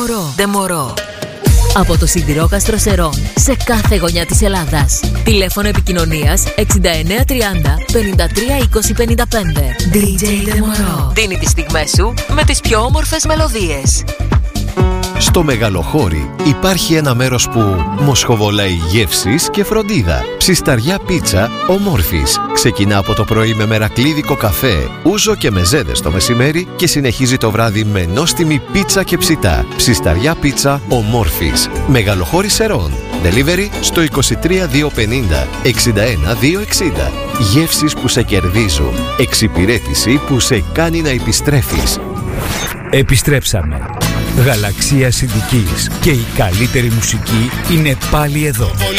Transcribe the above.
Δεμορό. Από το Σιδηρόκαστρο Σερών, σε κάθε γωνιά της Ελλάδας. Τηλέφωνο επικοινωνίας 6930 53 20 55. DJ Δεμορό. Δίνει τις στιγμές σου με τις πιο όμορφες μελωδίες. Στο Μεγαλοχώρι υπάρχει ένα μέρος που μοσχοβολάει γεύσεις και φροντίδα. Ψισταριά πίτσα Ομόρφης. Ξεκινά από το πρωί με μερακλίδικο καφέ, ούζο και μεζέδες το μεσημέρι και συνεχίζει το βράδυ με νόστιμη πίτσα και ψητά. Ψισταριά πίτσα Ομόρφης. Μεγαλοχώρι Σερών. Delivery στο 23250 61260. Γεύσεις που σε κερδίζουν. Εξυπηρέτηση που σε κάνει να επιστρέφεις. Επιστρέψαμε. Γαλαξία Συνδικής και η καλύτερη μουσική είναι πάλι εδώ.